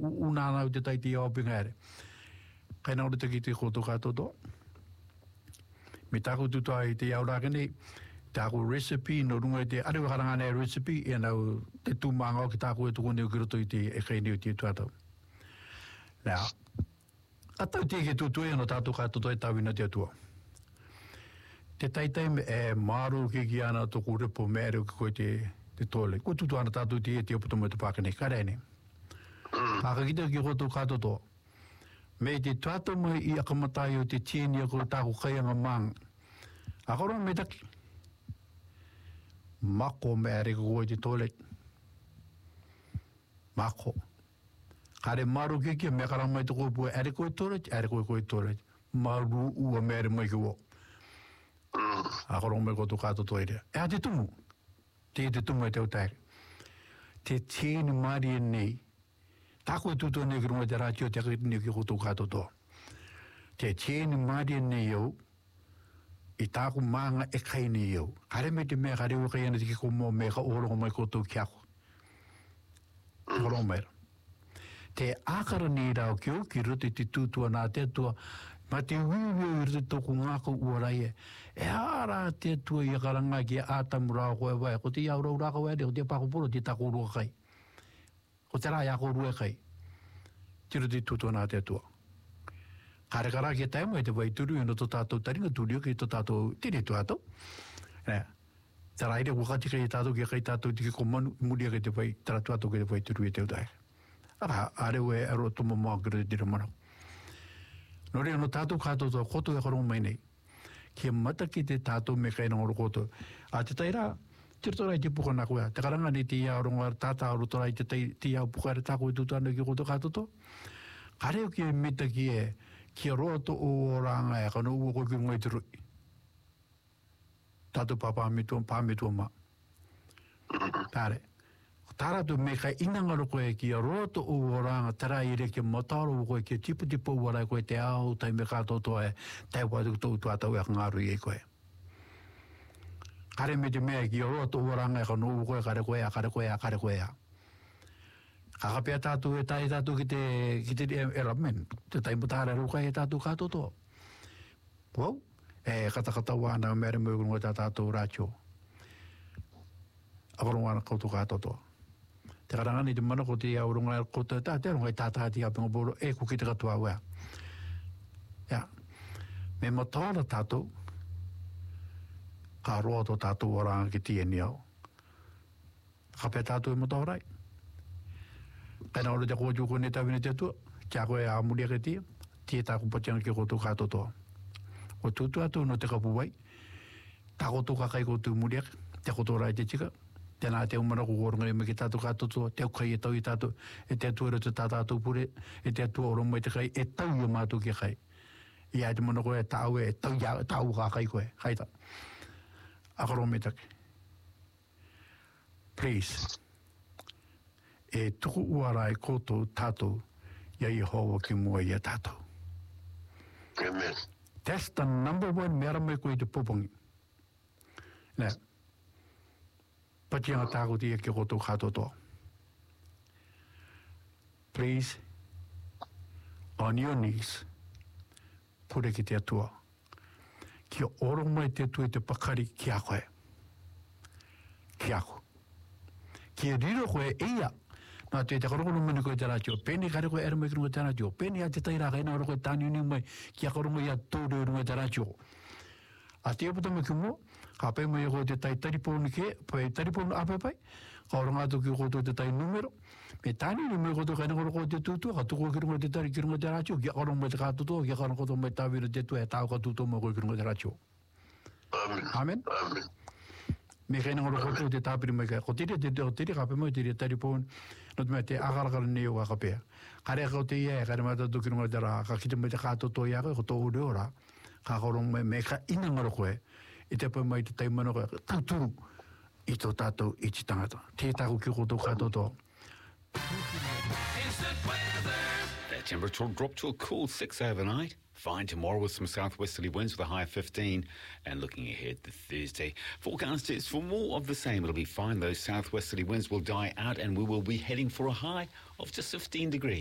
unana te tai te o pingare. Kai nau te ki te koto katoto. Me tako tutua I te auraka nei, tako recipe, no runga te arewa karangane recipe, e nau te tūmanga o ki tako e tuku neo kiroto I te e kei neo te tuatau. Now, atau te ke tutua e no tātou katoto e tawina te atua. Te taitai e maru ke ki ana toko repo me ere ki koe te tole. Ko tutua ana tātou te e te oputo mo te pākane, karene. Pākakita ki koto katoto. Me te tuata mai I akamatai o te tieni a koe tāko kaianga mang. Akoro me taki. Mako me ere koe te tole. Mako. Kare maru kiki me karang mai toko pua ere koe tole, ere koe tole. Maru ua me ere mai kiwo. Akoro me koto kato toire. E a te tumu. Te tumu e te utare. Te tieni mari e nei. Tako e tuto ne kirunga te rātio te akitini ki koto kato to. Te tieni mari e nei au. I tako maanga e kai nei au. Kare me te mea kare ukai ana te ki kumo me ka orongo mai koto ki ako. Akoro mera. Te akara nei rao ki o ki rute te tutua nā te tua. Ma te wiwi I rute toko ngako uarai e. E ara te tua I karanga ki ātamu rao koe wai. Ko te iau rau rako wai, ko te pakoporo te tako rua kai. Ko te rai ako rua kai. Tiro te tutua nā te tua. Kare kara ki taimo e te wai turu ino to tātou taringa tūrio ki to tātou tiri tuatou. Te rai re wakati kai tātou ki kai tātou tiki ko manu muria ki te wai tara tuatou ki te wai turu e te utai. Ara, arewe aro tomo maa kira te tira manau. Nore ano tātou kātou tō koto e karongo mai nei. Kia mata ki te tātou me kai nangoro koto. A te taira, tira te puka nā koea. Te karanga ni te iau ronga tātā aro torai te iau puka re tāko e tūtana ki koto kātou tō. Kareo ki e mita ki e, kia roa to o ranga e kano ua koe ki runga I te rui. Tātou pāmitua mā. Tāre. Tāra tu me kai inangaro koe ki a roto o oranga tera I re ki mataro koe ki tipu warai koe te au tai me kātoto e te wadu tau tuatau e ngaru I koe. Kare me te mea ki a roto o oranga e kano koe kare koe a. Kakapea tātou e tai tātou ki te eramen. Te taimutara ruka e tātou kātoto. Wow. E katakata wana mera mwurunga tātou rātio. Akaronga koutou kātoto. Te karanga ni te mana ko te aurunga koutou te ronga I tātāti a pinga boro e kuki te katua wea. Ia. Me matara tātou ka roa to tātou oranga ki tieni au. Kapea tātou e matawarai. Kaina ora te koutou kone tawine te atua. Kia koe a muria ke tia. Tia tāku patianga ki koutou kātoto. O tūtu atu no te kapuwai. Tā koutou kakai koutou muria. Te koutou rai te tika. Tēnā te umana ko koronga me ki tātou kātoto, te ukai e tau I tātou, e te atua rata tā tātou pure, e te atua oroma I te kai, e tau I mātou ki kai. I ai te mana koe e tāu e tau kā kai koe, kai ta. Akaro me take. Please, e tuku uara e koutou tātou, ia I hoa ki mua I a tātou. Amen. That's the number one mera me koe te popongi. Nē. Patianga tāko tia ki koto kātoto. Please, on your knees, pure ki te atua. Kia oro mai te atua te pakari ki a koe. Ki a koe. Kia riro koe ia. Nā te karongo mani koe te rātio. Pēni kare koe ere mai ki runga te rātio. Pēni a te taira kai nā roko tāni uni mai ki a karongo ia tōre runga te rātio. A te apatama ki mo, ka pai mai ko te tai tariponu ke, pai tariponu apapai, ka oranga atu ki koto te tai numero, me tani ni mai koto kai ngoro ko te tutua, ka tuko ki runga te tari ki runga te rātio, ki a karong mai te kātuto, ki a karong koto mai tāwira te tua, e tāo ka tuto mai koe ki runga te rātio. Amen. Amen? Amen. Me kai ngoro koto te tāpiri mai kai, ko tiri ka pai mai tiri tariponu, no te mai te akarakara ni o ka pēr. Kare kau te ia, kare mai tatu ki runga te rā, ka kita mai te kātuto ia koe, ko tō ure ora, ka korong mai me ka ina ngaro koe, I te pai mai te taimana koe, tauturu I tō tātou I te tangata. Te tāku ki koto kātoto. That temperature will drop to a cool 6 overnight. Fine tomorrow with some southwesterly winds with a high of 15. And looking ahead to Thursday, forecast is for more of the same. It'll be fine. Those southwesterly winds will die out and we will be heading for a high of just 15 degrees.